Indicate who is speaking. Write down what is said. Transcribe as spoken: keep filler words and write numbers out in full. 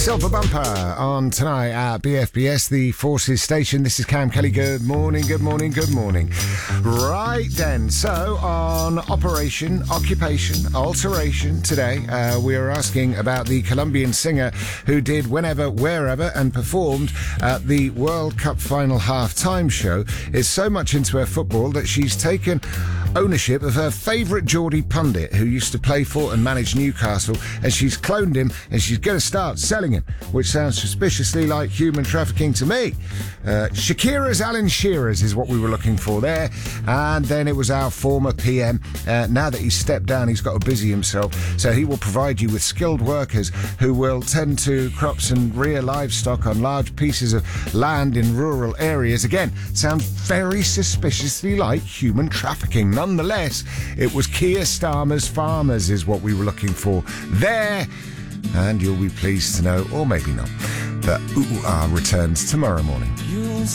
Speaker 1: Silver Bumper on tonight at B F B S, the Forces Station. This is Cam Kelly. Good morning, good morning, good morning. Right then, so on Operation Occupation Alteration today, uh, we are asking about the Colombian singer who did Whenever, Wherever and performed at the World Cup final half-time show, is so much into her football that she's taken ownership of her favourite Geordie pundit who used to play for and manage Newcastle, and she's cloned him and she's going to start selling him, which sounds suspiciously like human trafficking to me. Uh, Shakira's Alan Shearer's is what we were looking for there, and then it was our former P M. Uh, now that he's stepped down, he's got to busy himself, so he will provide you with skilled workers who will tend to crops and rear livestock on large pieces of land in rural areas. Again, sounds very suspiciously like human trafficking. Nonetheless, it was Keir Starmer's Farmers is what we were looking for there, and you'll be pleased to know, or maybe not, that Ooh Ah returns tomorrow morning.